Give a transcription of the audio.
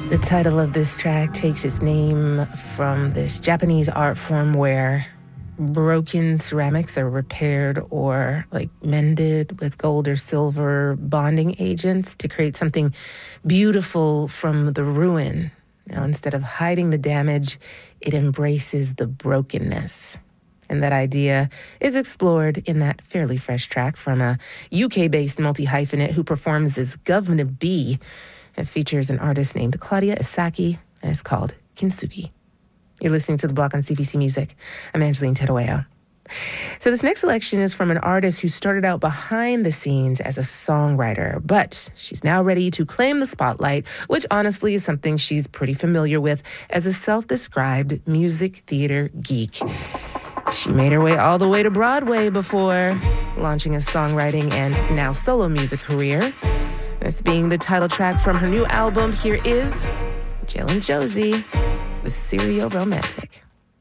The title of this track takes its name from this Japanese art form where broken ceramics are repaired or like mended with gold or silver bonding agents to create something beautiful from the ruin. Now, instead of hiding the damage, it embraces the brokenness. And that idea is explored in that fairly fresh track from a UK-based multi-hyphenate who performs as Governor B. It features an artist named Claudia Isaki, and it's called Kintsugi. You're listening to The Block on CBC Music. I'm Angeline Terueo. So this next selection is from an artist who started out behind the scenes as a songwriter, but she's now ready to claim the spotlight, which honestly is something she's pretty familiar with as a self-described music theater geek. She made her way all the way to Broadway before launching a songwriting and now solo music career. This being the title track from her new album, here is Jill and Josie with Serial Romantic.